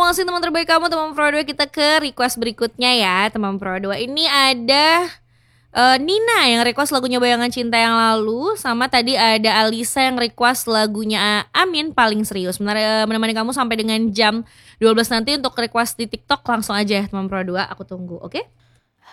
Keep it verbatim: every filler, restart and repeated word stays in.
promosiin teman terbaik kamu, teman Pro dua. Kita ke request berikutnya ya, teman Pro dua. Ini ada uh, Nina yang request lagunya Bayangan Cinta yang lalu. Sama tadi ada Alisa yang request lagunya Amin Paling Serius. Benar, uh, menemani kamu sampai dengan jam dua belas nanti untuk request di TikTok. Langsung aja ya teman Pro dua, aku tunggu, oke? Okay?